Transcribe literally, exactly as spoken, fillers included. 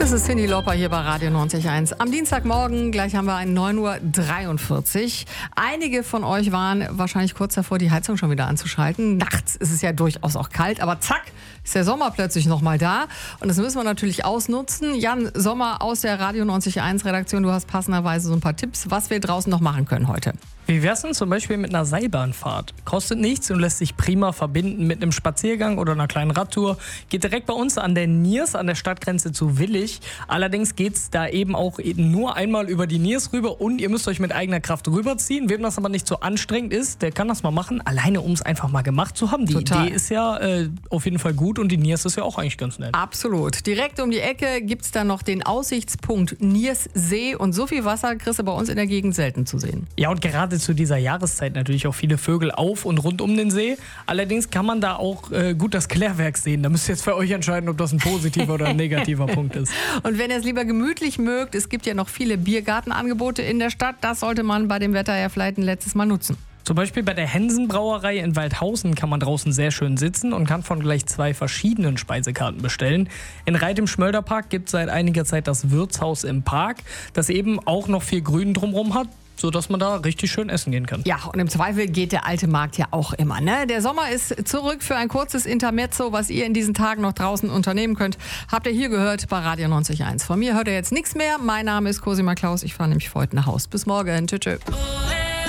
Das ist Cyndi Lauper hier bei Radio neunzig Komma eins. Am Dienstagmorgen, gleich haben wir ein neun Uhr dreiundvierzig. Einige von euch waren wahrscheinlich kurz davor, die Heizung schon wieder anzuschalten. Nachts ist es ja durchaus auch kalt, aber zack, ist der Sommer plötzlich nochmal da. Und das müssen wir natürlich ausnutzen. Jan Sommer aus der Radio neunzig Komma eins Redaktion, du hast passenderweise so ein paar Tipps, was wir draußen noch machen können heute. Wie wär's denn zum Beispiel mit einer Seilbahnfahrt? Kostet nichts und lässt sich prima verbinden mit einem Spaziergang oder einer kleinen Radtour. Geht direkt bei uns an der Niers, an der Stadtgrenze zu Willig. Allerdings geht's da eben auch eben nur einmal über die Niers rüber und ihr müsst euch mit eigener Kraft rüberziehen. Wem das aber nicht so anstrengend ist, der kann das mal machen, alleine um es einfach mal gemacht zu haben. Die Total. Idee ist ja äh, auf jeden Fall gut und die Niers ist ja auch eigentlich ganz nett. Absolut. Direkt um die Ecke gibt's dann noch den Aussichtspunkt Nierssee und so viel Wasser kriegst du bei uns in der Gegend selten zu sehen. Ja, und gerade zu dieser Jahreszeit natürlich auch viele Vögel auf und rund um den See. Allerdings kann man da auch äh, gut das Klärwerk sehen. Da müsst ihr jetzt für euch entscheiden, ob das ein positiver oder ein negativer Punkt ist. Und wenn ihr es lieber gemütlich mögt, es gibt ja noch viele Biergartenangebote in der Stadt. Das sollte man bei dem Wetter ja vielleicht ein letztes Mal nutzen. Zum Beispiel bei der Hensen-Brauerei in Waldhausen kann man draußen sehr schön sitzen und kann von gleich zwei verschiedenen Speisekarten bestellen. In Reit im Schmölderpark gibt es seit einiger Zeit das Wirtshaus im Park, das eben auch noch viel Grün drumherum hat, sodass man da richtig schön essen gehen kann. Ja, und im Zweifel geht der alte Markt ja auch immer. Ne? Der Sommer ist zurück für ein kurzes Intermezzo, was ihr in diesen Tagen noch draußen unternehmen könnt. Habt ihr hier gehört bei Radio neunzig Komma eins. Von mir hört ihr jetzt nichts mehr. Mein Name ist Cosima Klaus. Ich fahre nämlich für heute nach Haus. Bis morgen. Tschüss. Tschüss.